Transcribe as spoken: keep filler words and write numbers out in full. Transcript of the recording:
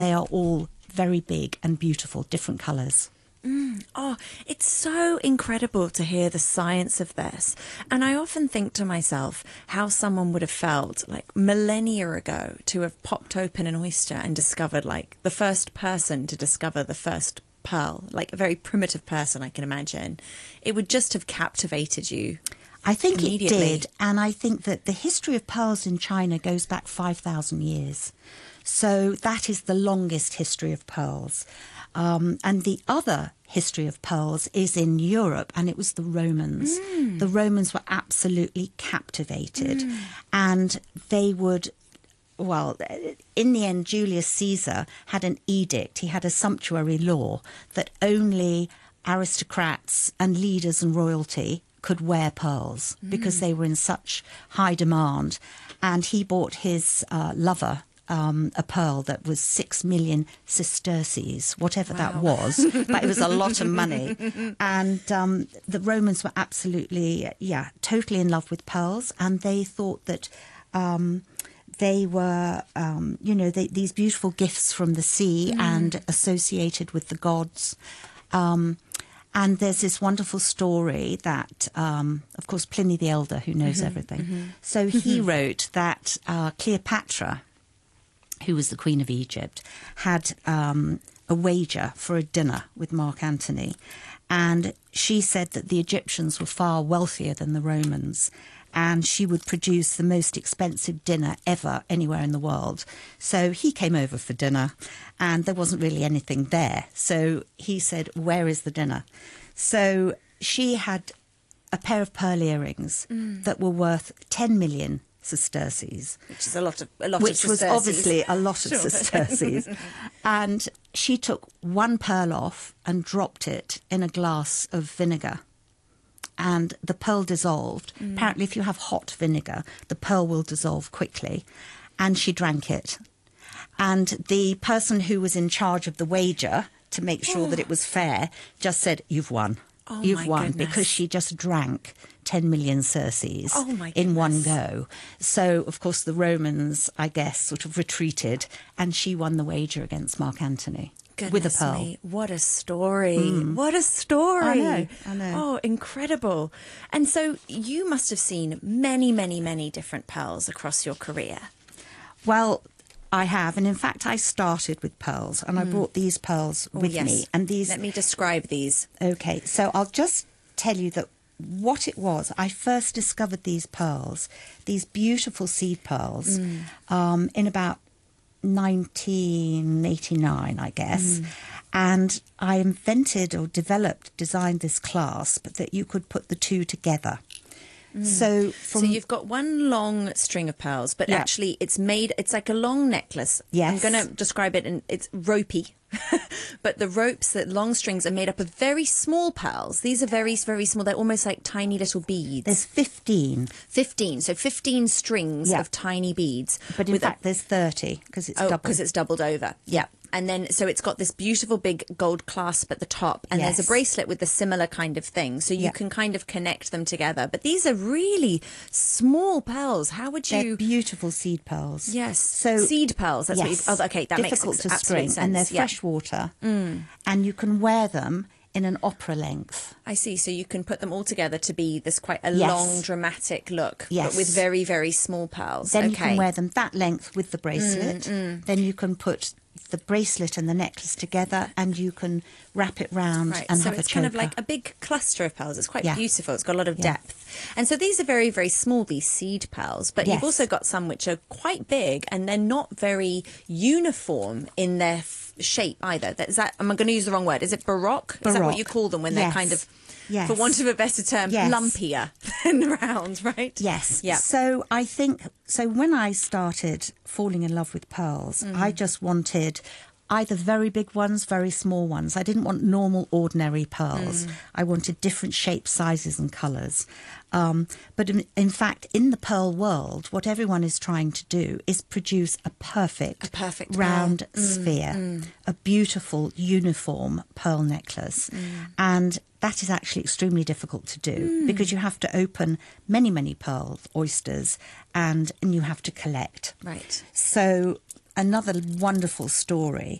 they are all very big and beautiful, different colours. Mm. Oh, it's so incredible to hear the science of this. And I often think to myself how someone would have felt like millennia ago to have popped open an oyster and discovered, like, the first person to discover the first pearl, like a very primitive person, I can imagine. It would just have captivated you. I think it did. And I think that the history of pearls in China goes back five thousand years. So that is the longest history of pearls. Um, and the other history of pearls is in Europe, and it was the Romans. Mm. The Romans were absolutely captivated, mm. and they would, well, in the end, Julius Caesar had an edict. He had a sumptuary law that only aristocrats and leaders and royalty could wear pearls mm. because they were in such high demand. And he bought his uh, lover Um, a pearl that was six million sesterces, whatever wow. that was, but it was a lot of money. And um, the Romans were absolutely, yeah, totally in love with pearls, and they thought that um, they were, um, you know, they, these beautiful gifts from the sea mm. and associated with the gods. Um, and there's this wonderful story that, um, of course, Pliny the Elder, who knows mm-hmm, everything, mm-hmm. so he wrote that uh, Cleopatra, who was the Queen of Egypt, had um, a wager for a dinner with Mark Antony. And she said that the Egyptians were far wealthier than the Romans, and she would produce the most expensive dinner ever anywhere in the world. So he came over for dinner, and there wasn't really anything there. So he said, "Where is the dinner?" So she had a pair of pearl earrings mm. that were worth ten million sesterces, which is a lot of a lot which of was obviously a lot of sure. sesterces. And she took one pearl off and dropped it in a glass of vinegar, and the pearl dissolved. Mm. Apparently, if you have hot vinegar, the pearl will dissolve quickly. And she drank it. And the person who was in charge of the wager, to make sure oh. that it was fair, just said, "You've won. Oh, You've my won," goodness. because she just drank ten million cerces oh my in one go. So, of course, the Romans, I guess, sort of retreated, and she won the wager against Mark Antony Goodness with a pearl. Me. What a story. Mm. What a story. I know, I know. Oh, incredible. And so you must have seen many, many, many different pearls across your career. Well, I have, and in fact I started with pearls, and mm. I brought these pearls oh, with yes. me. And these. Let me describe these. Okay, so I'll just tell you that what it was. I first discovered these pearls, these beautiful seed pearls, mm. um, in about nineteen eighty-nine, I guess. Mm. And I invented or developed, designed this clasp that you could put the two together. Mm. So, from, so you've got one long string of pearls, but yeah. actually it's made, it's like a long necklace. Yes. I'm going to describe it, and it's ropey. But the ropes, the long strings, are made up of very small pearls. These are very, very small. They're almost like tiny little beads. There's fifteen. fifteen. So fifteen strings yeah. of tiny beads. But in fact, a, there's thirty because it's oh, doubled. because it's doubled over. Yeah. And then, so it's got this beautiful big gold clasp at the top, and yes. there's a bracelet with a similar kind of thing. So you yeah. can kind of connect them together. But these are really small pearls. How would you... They're beautiful seed pearls. Yes. So seed pearls. That's yes. what you... Oh, okay, that Difficult makes to absolute string, sense. and they're yeah. fresh water, mm. and you can wear them in an opera length. I see. So you can put them all together to be this quite a yes. long, dramatic look, yes. but with very, very small pearls. Then okay. you can wear them that length with the bracelet. Mm, mm. Then you can put the bracelet and the necklace together, and you can wrap it round right. and so have a choker. it's kind of like a big cluster of pearls. It's quite yeah. beautiful. It's got a lot of yeah. depth. And so these are very, very small, these seed pearls, but yes. you've also got some which are quite big, and they're not very uniform in their f- shape either. That, is that, am I going to use the wrong word? Is it baroque? baroque. Is that what you call them when yes. they're kind of... Yes. For want of a better term, yes. lumpier than round, right? Yes. Yeah. So I think, so when I started falling in love with pearls, mm. I just wanted either very big ones, very small ones. I didn't want normal, ordinary pearls. Mm. I wanted different shapes, sizes and colours. Um, but in, in fact, in the pearl world, what everyone is trying to do is produce a perfect, a perfect round pearl. sphere, mm, mm. a beautiful, uniform pearl necklace. Mm. And that is actually extremely difficult to do mm. because you have to open many, many pearl oysters and, and you have to collect. Right. So another wonderful story